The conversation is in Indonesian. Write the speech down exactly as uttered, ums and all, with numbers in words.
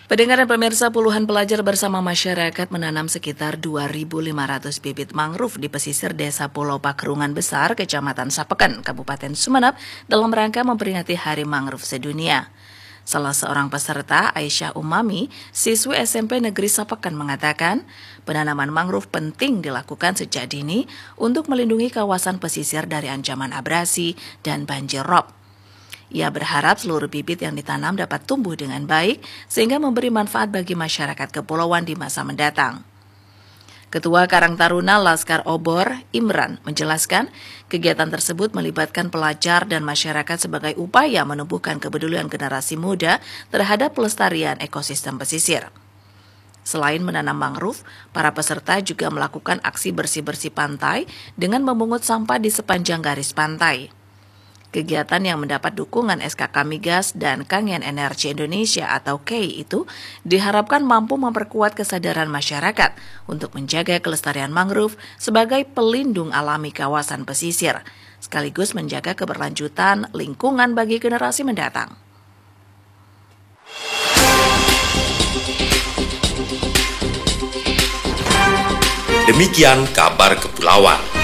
Pendengar dan pemirsa, puluhan pelajar bersama masyarakat menanam sekitar dua ribu lima ratus bibit mangrove di pesisir Desa Pulau Pakerungan Besar, Kecamatan Sapeken, Kabupaten Sumeneb, dalam rangka memperingati Hari Mangrove Sedunia. Salah seorang peserta, Aisyah Umami, siswi S M P Negeri Sapeken, mengatakan penanaman mangrove penting dilakukan sejak dini untuk melindungi kawasan pesisir dari ancaman abrasi dan banjir rob. Ia berharap seluruh bibit yang ditanam dapat tumbuh dengan baik sehingga memberi manfaat bagi masyarakat kepulauan di masa mendatang. Ketua Karang Taruna Laskar Obor, Imran, menjelaskan kegiatan tersebut melibatkan pelajar dan masyarakat sebagai upaya menumbuhkan kepedulian generasi muda terhadap pelestarian ekosistem pesisir. Selain menanam mangrove, para peserta juga melakukan aksi bersih-bersih pantai dengan memungut sampah di sepanjang garis pantai. Kegiatan yang mendapat dukungan S K K Migas dan Kangen Energi Indonesia atau K E I itu diharapkan mampu memperkuat kesadaran masyarakat untuk menjaga kelestarian mangrove sebagai pelindung alami kawasan pesisir, sekaligus menjaga keberlanjutan lingkungan bagi generasi mendatang. Demikian kabar kepulauan.